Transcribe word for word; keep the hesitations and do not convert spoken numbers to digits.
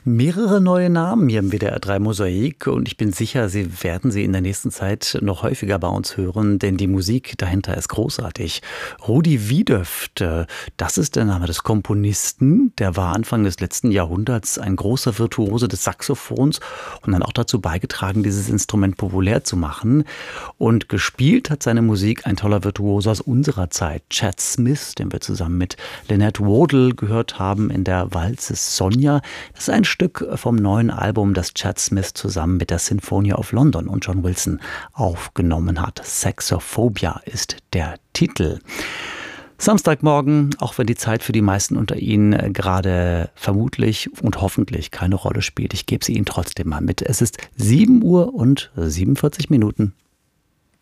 Mehrere neue Namen hier im W D R drei Mosaik und ich bin sicher, Sie werden sie in der nächsten Zeit noch häufiger bei uns hören, denn die Musik dahinter ist großartig. Rudi Wiedöft, das ist der Name des Komponisten, der war Anfang des letzten Jahrhunderts ein großer Virtuose des Saxophons und hat auch dazu beigetragen, dieses Instrument populär zu machen. Und gespielt hat seine Musik ein toller Virtuose aus unserer Zeit, Chad Smith, den wir zusammen mit Lynette Wardle gehört haben in der Walze Sonja. Das ist ein Stück vom neuen Album, das Chad Smith zusammen mit der Sinfonia of London und John Wilson aufgenommen hat. Saxophobia ist der Titel. Samstagmorgen, auch wenn die Zeit für die meisten unter Ihnen gerade vermutlich und hoffentlich keine Rolle spielt, ich gebe sie Ihnen trotzdem mal mit. Es ist sieben Uhr und siebenundvierzig Minuten.